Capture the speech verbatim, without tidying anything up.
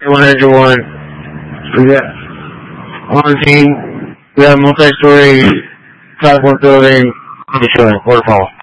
one hundred one. We got on team. We got multi-story platform building on the showing. Waterfall.